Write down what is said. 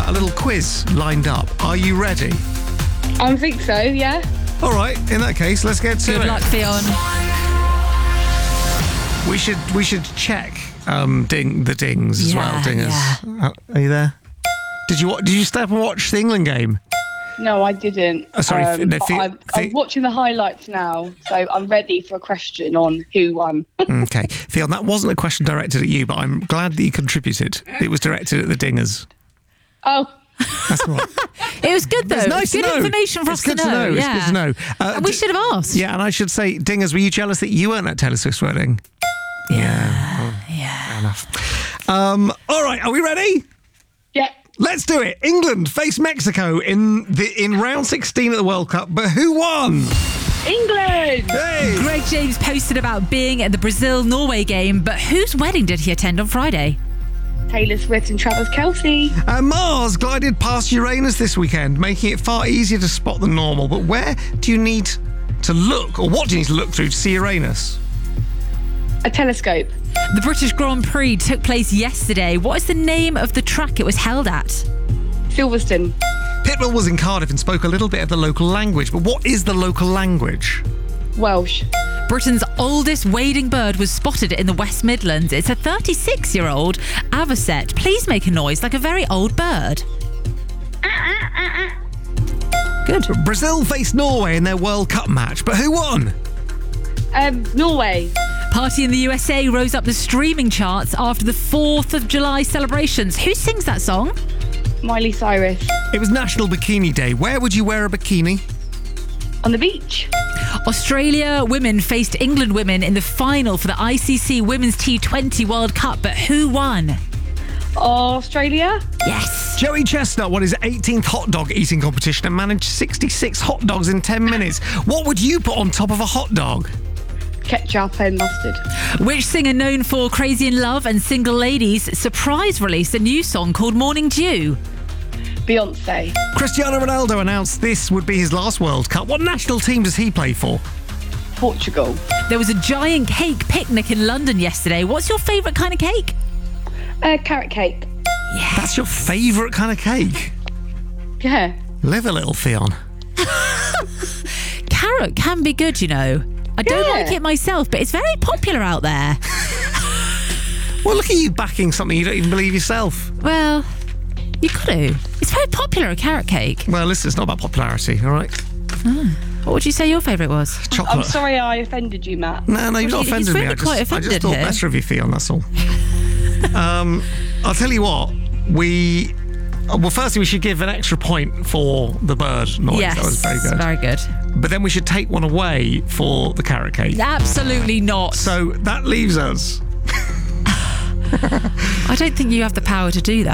a little quiz lined up. Are you ready? I think so, yeah. All right, in that case, let's get to it. Good luck, Theon. We should check the dings as well. Dingers. Yeah. Are you there? Did you stay up and watch the England game? No, I didn't. Sorry, I'm watching the highlights now, so I'm ready for a question on who won. Okay. Theon, that wasn't a question directed at you, but I'm glad that you contributed. It was directed at the dingers. Oh. That's all right. It was good, though. It's nice good to know. information for It's us good to know. It's good to know. And we should have asked. Yeah, and I should say, dingers, were you jealous that you weren't at Taylor Swift's wedding? Yeah. Fair enough. All right, are we ready? Yeah. Let's do it. England face Mexico in round 16 of the World Cup, but who won? England! Hey! Greg James posted about being at the Brazil-Norway game, but whose wedding did he attend on Friday? Taylor Swift and Travis Kelce. Mars glided past Uranus this weekend, making it far easier to spot than normal. But where do you need to look, or what do you need to look through to see Uranus? A telescope. The British Grand Prix took place yesterday. What is the name of the track it was held at? Silverstone. Pitbull was in Cardiff and spoke a little bit of the local language. But what is the local language? Welsh. Britain's oldest wading bird was spotted in the West Midlands. It's a 36-year-old avocet. Please make a noise like a very old bird. Good. Brazil faced Norway in their World Cup match. But who won? Norway. Party in the USA rose up the streaming charts after the 4th of July celebrations. Who sings that song? Miley Cyrus. It was National Bikini Day. Where would you wear a bikini? On the beach. Australia women faced England women in the final for the ICC Women's T20 World Cup, but who won? Australia. Yes. Joey Chestnut won his 18th hot dog eating competition and managed 66 hot dogs in 10 minutes. What would you put on top of a hot dog? Ketchup and mustard. Which singer known for Crazy in Love and Single Ladies surprise released a new song called Morning Dew? Beyonce. Cristiano Ronaldo announced this would be his last World Cup. What national team does he play for? Portugal. There was a giant cake picnic in London yesterday. What's your favourite kind of cake? Carrot cake. Yeah. That's your favourite kind of cake? Yeah. Live a little, Theon. Carrot can be good, you know. I don't Yeah. like it myself, but it's very popular out there. Well, look at you backing something you don't even believe yourself. Well, you got to. It's very popular, a carrot cake. Well, listen, it's not about popularity, all right? What would you say your favourite was? Chocolate. I'm sorry I offended you, Matt. No, you've not He's offended me. really quite I offended just thought here. better of you, Theon, that's all. I'll tell you what, well, firstly, we should give an extra point for the bird noise. Yes, That was very good. very good. But then we should take one away for the carrot cake. Absolutely not. So that leaves us. I don't think you have the power to do that.